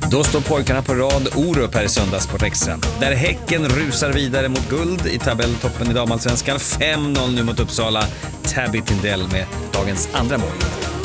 Då står pojkarna på rad Orup här i Söndagssport Extra. Där Häcken rusar vidare mot guld i tabelltoppen i damallsvenskan. 5-0 nu mot Uppsala. Tabby Tindell med dagens andra mål.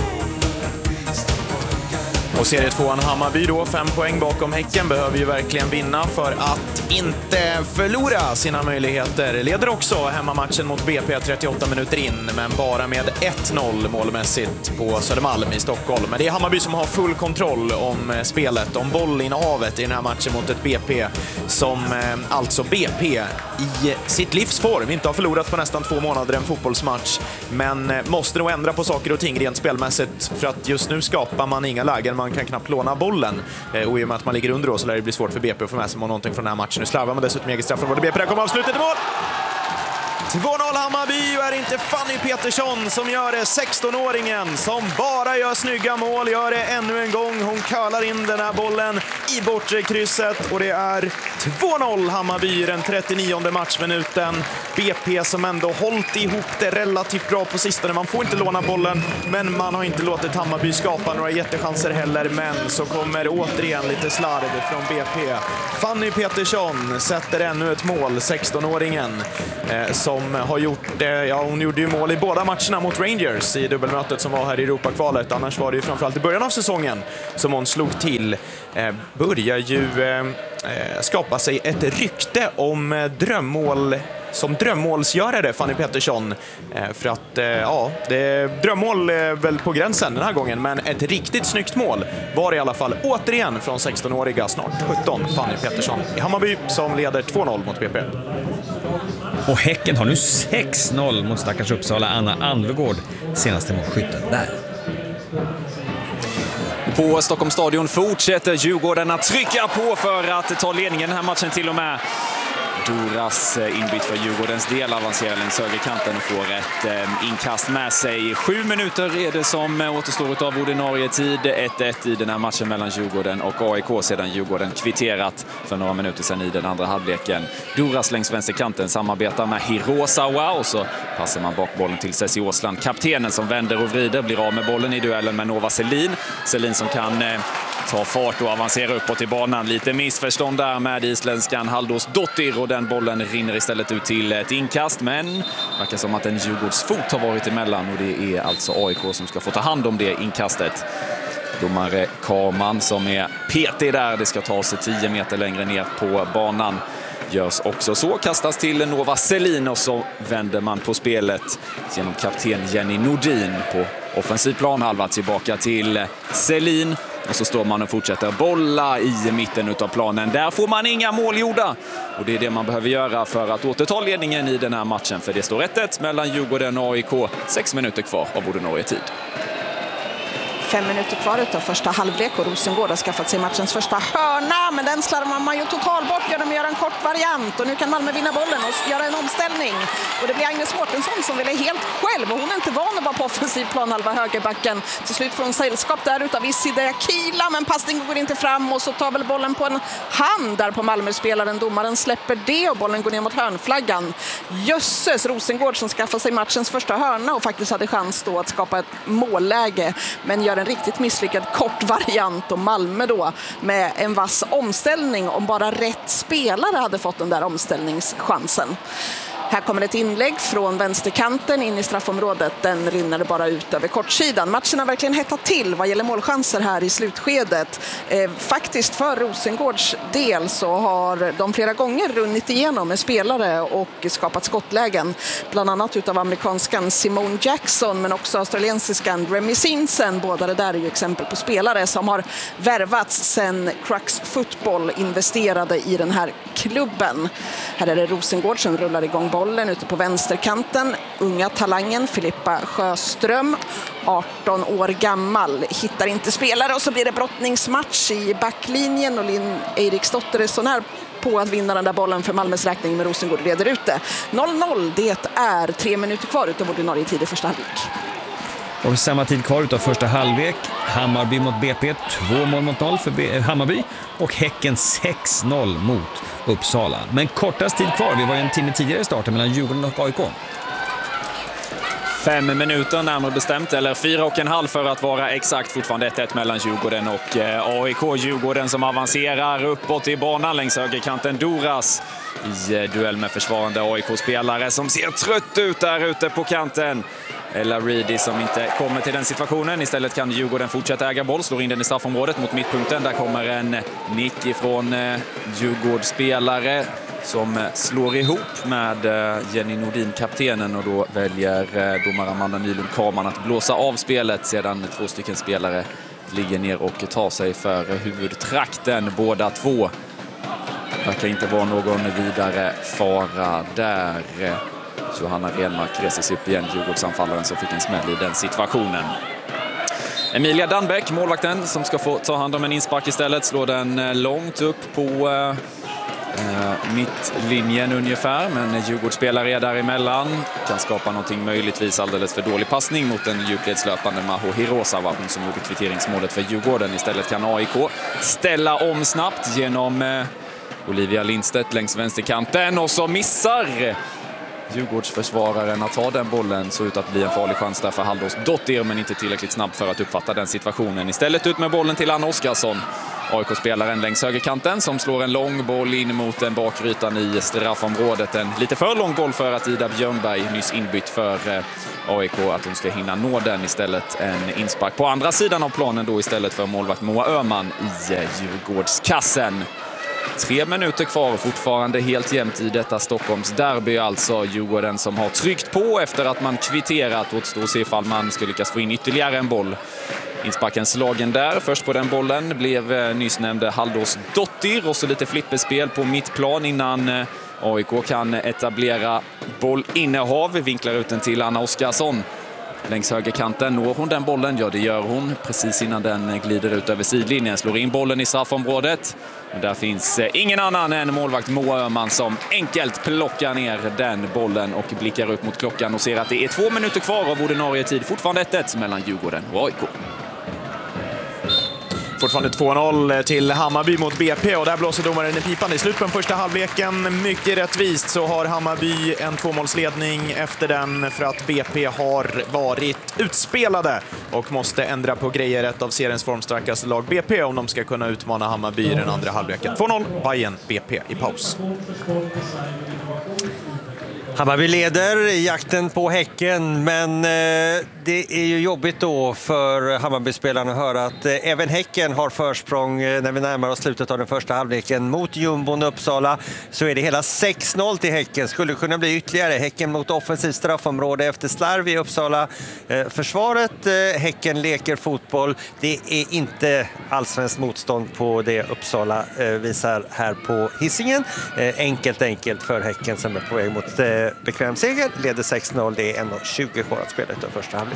Och serietvåan Hammarby då, 5 poäng bakom Häcken, behöver ju verkligen vinna för att inte förlora sina möjligheter. Leder också hemmamatchen mot BP 38 minuter in, men bara med 1-0 målmässigt på Södermalm i Stockholm. Men det är Hammarby som har full kontroll om spelet, om bollinnehavet i den här matchen mot ett BP som alltså BP i sitt livsform inte har förlorat på nästan 2 månader en fotbollsmatch, men måste nog ändra på saker och ting rent spelmässigt, för att just nu skapar man inga lägen, man kan knappt låna bollen, och i och med att man ligger under då så lär det bli svårt för BP att få med sig någonting från den här matchen. Nu slarvar man dessutom eget straffområde. BP där kommer avslutet i mål! 2-0 Hammarby, och är inte Fanny Petersson som gör det, 16-åringen som bara gör snygga mål, gör det ännu en gång. Hon curlar in den här bollen i bortre krysset, och det är 2-0 Hammarby den 39:e matchminuten. BP som ändå hållit ihop det relativt bra på sistone. Man får inte låna bollen, men man har inte låtit Hammarby skapa några jättechanser heller. Men så kommer återigen lite slarv från BP. Fanny Petersson sätter ännu ett mål, 16-åringen som har gjort, hon gjorde ju mål i båda matcherna mot Rangers i dubbelmötet som var här i Europakvalet. Annars var det ju framförallt i början av säsongen som hon slog till. Börjar ju skapa sig ett rykte om drömmålsgörare, Fanny Petersson. För att, drömmål är väl på gränsen den här gången, men ett riktigt snyggt mål var det i alla fall återigen från 16-åriga, snart 17, Fanny Petersson i Hammarby som leder 2-0 mot BP. Och Häcken har nu 6-0 mot stackars Uppsala. Anna Anvegård, senaste målskytten där. På Stockholms stadion fortsätter Djurgården att trycka på för att ta ledningen den här matchen till och med. Doras inbytt för Djurgårdens del avancerar längs högerkanten och får ett inkast med sig. 7 minuter är det som återstår av ordinarie tid. 1-1 i den här matchen mellan Djurgården och AIK sedan Djurgården kvitterat för några minuter sedan i den andra halvleken. Doras längs vänsterkanten samarbetar med Hirosawa, och så passar man bak bollen till Ceci Åsland. Kaptenen som vänder och vrider blir av med bollen i duellen med Nova Selin. Selin som kan ta fart och avancera uppåt i banan. Lite missförstånd där med isländskan Halldors Dottir, och den bollen rinner istället ut till ett inkast, men det verkar som att en Djurgårdsfot har varit emellan, och det är alltså AIK som ska få ta hand om det inkastet. Domare Karman som är petig där, det ska ta sig 10 meter längre ner på banan. Görs också så, kastas till Nova Selin, och så vänder man på spelet genom kapten Jenny Nordin på offensiv planhalva tillbaka till Selin. Och så står man och fortsätter bolla i mitten av planen. Där får man inga mål gjorda. Och det är det man behöver göra för att återta ledningen i den här matchen. För det står 1-1 mellan Djurgården och AIK. 6 minuter kvar av ordinarie tid. 5 minuter kvar utav första halvlek, och Rosengård har skaffat sig matchens första hörna, men den slarvar man ju totalt bort genom att göra en kort variant, och nu kan Malmö vinna bollen och göra en omställning, och det blir Agnes Mårtensson som vill är helt själv, och hon är inte van att vara på offensiv planhalva högerbacken. Till slut får hon sällskap där utav Isidea Kila, men passningen går inte fram, och så tar väl bollen på en hand där på Malmö-spelaren. Domaren släpper det, och bollen går ner mot hörnflaggan. Jösses, Rosengård som skaffar sig matchens första hörna och faktiskt hade chans då att skapa ett målläge, men gör en riktigt misslyckad kort variant, och Malmö då med en vass omställning, om bara rätt spelare hade fått den där omställningschansen. Här kommer ett inlägg från vänsterkanten in i straffområdet. Den rinner bara ut över kortsidan. Matchen har verkligen hettat till vad gäller målchanser här i slutskedet. Faktiskt för Rosengårds del så har de flera gånger runnit igenom med spelare och skapat skottlägen. Bland annat utav amerikanskan Simone Jackson, men också australiensiskan Remy Sinsen. Båda det där är ju exempel på spelare som har värvats sedan Crux Football investerade i den här klubben. Här är det Rosengård som rullar igång bollen ute på vänsterkanten. Unga talangen Filippa Sjöström, 18 år gammal, hittar inte spelare, och så blir det brottningsmatch i backlinjen, och Linn Eriksdotter är så när på att vinna den där bollen för Malmös räkning, med Rosengård reder ut det. 0-0, det är 3 minuter kvar utav ordinarie tid i första halvlek. Och samma tid kvar utav första halvlek. Hammarby mot BP, 2-0 för Hammarby, och Häcken 6-0 mot Uppsala. Men kortast tid kvar, vi var ju en timme tidigare i starten mellan Djurgården och AIK. 5 minuter närmare bestämt, eller 4,5 för att vara exakt. Fortfarande 1-1 mellan Djurgården och AIK. Djurgården som avancerar uppåt i banan längs högerkanten. Duras i duell med försvarande AIK-spelare som ser trött ut där ute på kanten. Eller Reedy som inte kommer till den situationen. Istället kan Djurgården fortsätta äga boll, slår in den i straffområdet mot mittpunkten. Där kommer en nick ifrån Djurgårdsspelare som slår ihop med Jenny Nordin, kaptenen, och då väljer domare Amanda Nylund Karman att blåsa av spelet sedan 2 stycken spelare ligger ner och tar sig för huvudtrakten båda två. Verkar inte vara någon vidare fara där. Johanna Renmark reser sig upp igen, Djurgårdsanfallaren som fick en smäll i den situationen. Emilia Danbeck, målvakten, som ska få ta hand om en inspark istället, slår den långt upp på mittlinjen ungefär, men Djurgårdsspelare är däremellan. Kan skapa någonting, möjligtvis alldeles för dålig passning mot en djupledslöpande Maho Hirosawa, hon som gjorde kvitteringsmålet för Djurgården. Istället kan AIK ställa om snabbt genom Olivia Lindstedt längs vänsterkanten, och så missar Djurgårdsförsvararen att ta den bollen. Så ut att bli en farlig chans där för Halldors Dottir, men inte tillräckligt snabb för att uppfatta den situationen. Istället ut med bollen till Anna Oskarsson, AIK-spelaren längs högerkanten, som slår en lång boll in mot en bakrytan i straffområdet. En lite för lång boll för att Ida Björnberg, nyss inbytt för AIK, att hon ska hinna nå den. Istället en inspark på andra sidan av planen då, istället för målvakt Moa Öhman i Djurgårdskassen. 3 minuter kvar och fortfarande helt jämnt i detta Stockholms derby. Alltså Djurgården som har tryckt på efter att man kvitterat. Återstår se ifall man ska lyckas få in ytterligare en boll. Insparken slagen där. Först på den bollen blev nyss nämnde Halldors Dottir, och så lite flipperspel på mittplan innan AIK kan etablera bollinnehav. Vinklar ut den till Anna Oskarsson. Längs högerkanten, når hon den bollen? Ja, det gör hon. Precis innan den glider ut över sidlinjen. Slår in bollen i straffområdet. Men där finns ingen annan än målvakt Moa Öhman som enkelt plockar ner den bollen och blickar upp mot klockan och ser att det är 2 minuter kvar av ordinarie tid. Fortfarande 1-1 mellan Djurgården och AIK. Fortfarande 2-0 till Hammarby mot BP, och där blåser domaren i pipan i slutet på första halvleken. Mycket rättvist så har Hammarby en 2-målsledning efter den, för att BP har varit utspelade och måste ändra på grejer. Ett av seriens formstarkaste lag BP om de ska kunna utmana Hammarby i den andra halvleken. 2-0 Bayern BP i paus. Hammarby leder i jakten på Häcken, men det är ju jobbigt då för Hammarby-spelarna att höra att även Häcken har försprång när vi närmar oss slutet av den första halvleken. Mot Jumbon Uppsala så är det hela 6-0 till Häcken. Skulle kunna bli ytterligare. Häcken mot offensivt straffområde efter slarv i Uppsala. Försvaret, Häcken leker fotboll. Det är inte allsvenskt motstånd på det Uppsala visar här på Hisingen. Enkelt för Häcken som är på väg mot bekväm seger, leder 6-0. Det är 1:20 kvar att spela av första halvlek.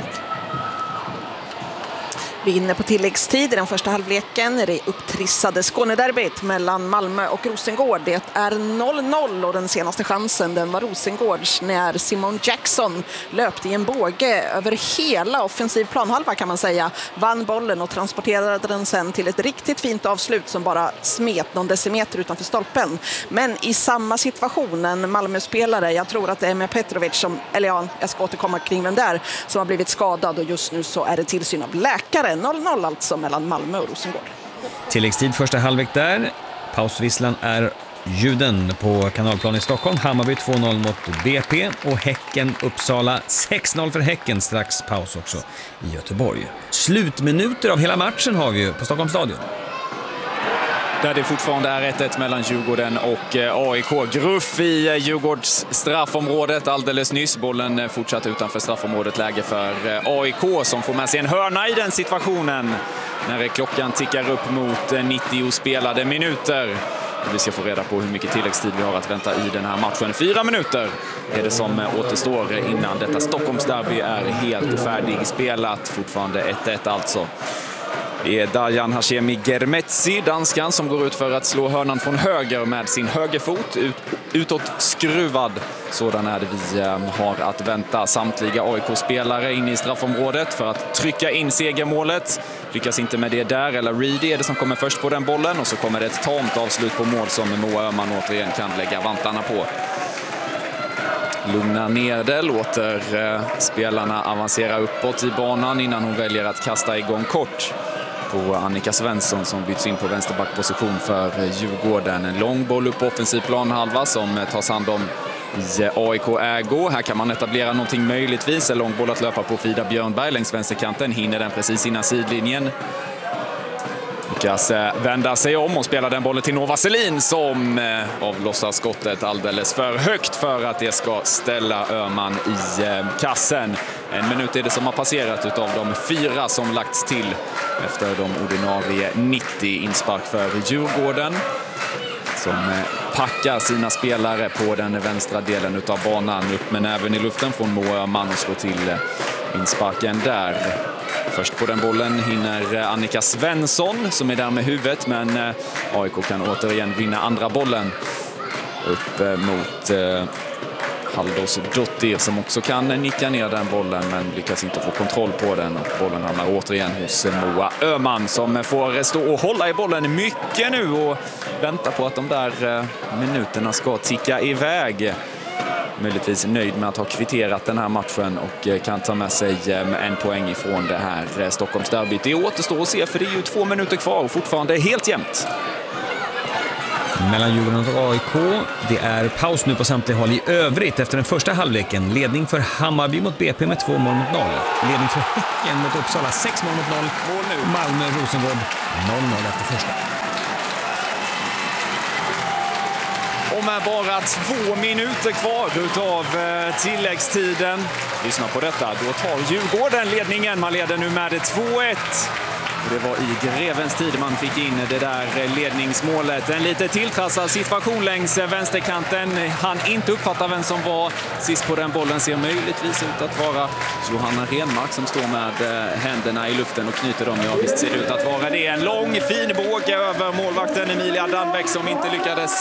Vi är inne på tilläggstid i den första halvleken. Det upptrissade Skånederbyt mellan Malmö och Rosengård. Det är 0-0 och den senaste chansen den var Rosengårds när Simon Jackson löpte i en båge över hela offensiv planhalva kan man säga. Vann bollen och transporterade den sen till ett riktigt fint avslut som bara smet någon decimeter utanför stolpen. Men i samma situation, en Malmö-spelare, jag tror att det är med Petrovic som, eller ja, jag ska återkomma kring den där, som har blivit skadad, och just nu så är det tillsyn av läkare. 0-0 alltså mellan Malmö och Rosengård. Tilläggstid första halvlek där. Pausvisslan är ljuden på Kanalplan i Stockholm. Hammarby 2-0 mot BP och Häcken Uppsala 6-0 för Häcken. Strax paus också i Göteborg. Slutminuter av hela matchen har vi ju på Stockholms stadion. Där det fortfarande är 1-1 mellan Djurgården och AIK. Gruff i Djurgårds straffområdet alldeles nyss. Bollen fortsatt utanför straffområdet. Läge för AIK som får med sig en hörna i den situationen. När klockan tickar upp mot 90 spelade minuter. Vi ska få reda på hur mycket tilläggstid vi har att vänta i den här matchen. 4 minuter är det som återstår innan detta Stockholmsderby är helt färdigspelat. Fortfarande 1-1 alltså. Det är Dajan Hashemi Germetsi, danskan, som går ut för att slå hörnan från höger med sin högerfot. Utåt skruvad. Sådan är det vi har att vänta. Samtliga AIK-spelare in i straffområdet för att trycka in segermålet. Lyckas inte med det där, eller Reedy är det som kommer först på den bollen. Och så kommer det ett tamt avslut på mål som Moa Öhman återigen kan lägga vantarna på. lugnar ner det, låter spelarna avancera uppåt i banan innan hon väljer att kasta igång kort på Annika Svensson som byts in på vänsterbackposition för Djurgården. En lång boll upp på offensiv planhalva som tas hand om i AIK-ägo. Här kan man etablera någonting möjligtvis. En lång boll att löpa på Frida Björnberg längs vänsterkanten. Hinner den precis innan sidlinjen. Lyckas vända sig om och spela den bollen till Nova Selin som avlossar skottet alldeles för högt för att det ska ställa Öhman i kassen. 1 minut är det som har passerat utav de 4 som lagts till efter de ordinarie 90. Inspark för Djurgården som packar sina spelare på den vänstra delen utav banan. Upp med näven i luften från Moa Öhman och slår till insparken där. Först på den bollen hinner Annika Svensson som är där med huvudet, men AIK kan återigen vinna andra bollen upp mot Halldors Dottir som också kan nicka ner den bollen men lyckas inte få kontroll på den. Och bollen hamnar återigen hos Moa Öhman som får stå och hålla i bollen mycket nu och vänta på att de där minuterna ska ticka iväg. Möjligtvis nöjd med att ha kvitterat den här matchen och kan ta med sig 1 poäng ifrån det här Stockholmsderbyt. Det återstår att se för det är ju 2 minuter kvar och fortfarande helt jämnt. Mellan Djurgården och AIK. Det är paus nu på samtliga håll i övrigt efter den första halvleken. Ledning för Hammarby mot BP med 2 mål mot 0. Ledning för Häcken mot Uppsala 6 mål mot 0. Mål nu. Malmö Rosengård 0-0 efter första. Och med bara 2 minuter kvar utav tilläggstiden. Lyssna på detta. Då tar Djurgården ledningen. Man leder nu med 2-1. Det var i grevens tid man fick in det där ledningsmålet. En lite tilltrassad situation längs vänsterkanten. Han inte uppfattar vem som var sist på den bollen. Ser möjligtvis ut att vara Johanna Renmark som står med händerna i luften och knyter dem. Ja, visst ser det ut att vara det. En lång fin båge över målvakten Emilia Danbeck som inte lyckades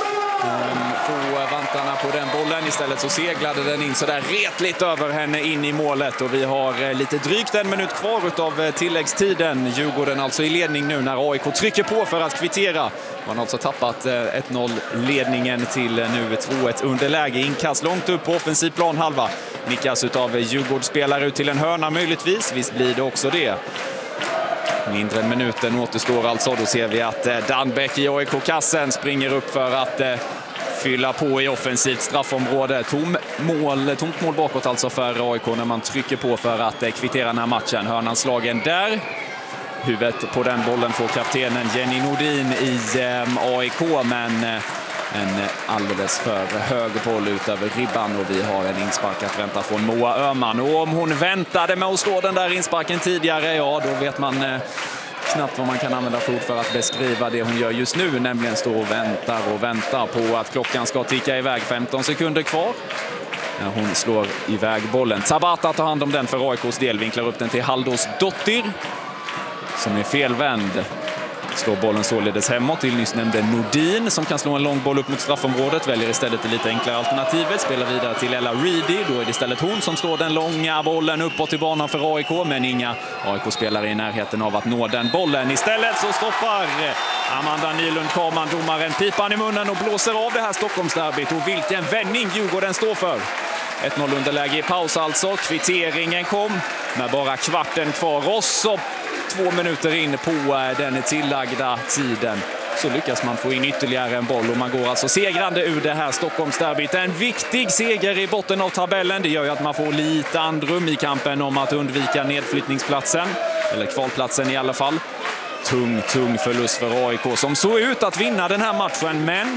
få vantarna på den bollen. Istället så seglade den in så där retligt över henne in i målet och vi har lite drygt 1 minut kvar utav tilläggstiden. Djurgården alltså i ledning nu när AIK trycker på för att kvittera. Man har alltså tappat 1-0 ledningen till nu 2-1 underläge. Inkast långt upp på offensiv planhalva. Nickas utav Djurgårdsspelare ut till en hörna möjligtvis. Visst blir det också det. Mindre än minuten återstår alltså. Då ser vi att Danbeck i AIK-kassen springer upp för att fylla på i offensivt straffområde. Tomt mål bakåt alltså för AIK när man trycker på för att kvittera den här matchen. Hörnan slagen där. Huvudet på den bollen får kaptenen Jenny Nordin i AIK, men en alldeles för hög boll ut över ribban och vi har en inspark att vänta från Moa Öhman. Och om hon väntade med att slå den där insparken tidigare, ja då vet man knappt vad man kan använda för ord för att beskriva det hon gör just nu, nämligen stå och väntar på att klockan ska ticka iväg. 15 sekunder kvar. Hon slår iväg bollen. Tabata tar hand om den för AIKs del, vinklar upp den till Halldors Dottir som är felvänd. Slår bollen således hemåt till nyss nämnde Nordin som kan slå en lång boll upp mot straffområdet. Väljer istället det lite enklare alternativet. Spelar vidare till Ella Reedy. Då är det istället hon som slår den långa bollen uppåt i banan för AIK. Men inga AIK-spelare i närheten av att nå den bollen. Istället så stoppar Amanda Nylund Karman domaren pipan i munnen och blåser av det här Stockholmsderbyt. Och vilken vändning Djurgården står för. 1-0 underläge i paus alltså. Kvitteringen kom med bara kvarten kvar. Rosso 2 minuter in på den tillagda tiden så lyckas man få in ytterligare en boll och man går alltså segrande ur det här Stockholmsderbyt. En viktig seger i botten av tabellen. Det gör ju att man får lite andrum i kampen om att undvika nedflyttningsplatsen eller kvalplatsen i alla fall. Tung förlust för AIK som såg ut att vinna den här matchen, men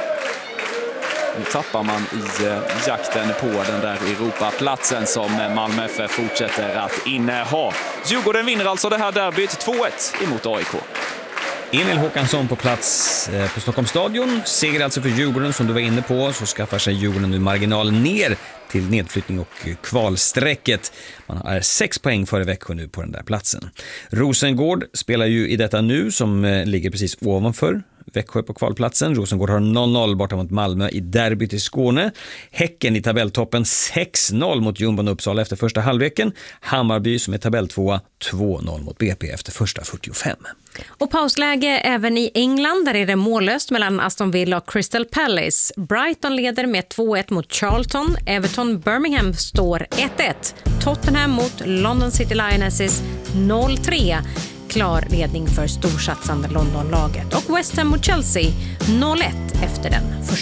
nu tappar man i jakten på den där Europaplatsen som Malmö FF fortsätter att inneha. Djurgården vinner alltså det här derbyt 2-1 emot AIK. Emil Håkansson på plats på Stockholms stadion. Seger alltså för Djurgården som du var inne på, så skaffar sig Djurgården nu marginalen ner till nedflyttning och kvalsträcket. Man är 6 poäng före Växjö nu på den där platsen. Rosengård spelar ju i detta nu som ligger precis ovanför Växjö på kvalplatsen. Rosengård har 0-0 borta mot Malmö i derbyt i Skåne. Häcken i tabelltoppen 6-0 mot Djurgården och Uppsala efter första halvleken. Hammarby som är tabelltvåa 2-0 mot BP efter första 45. Och pausläge även i England, där är det mållöst mellan Aston Villa och Crystal Palace. Brighton leder med 2-1 mot Charlton. Everton Birmingham står 1-1. Tottenham mot London City Lionesses 0-3. Klar ledning för storsatsande Londonlaget. Och West Ham mot Chelsea 0-1 efter den första.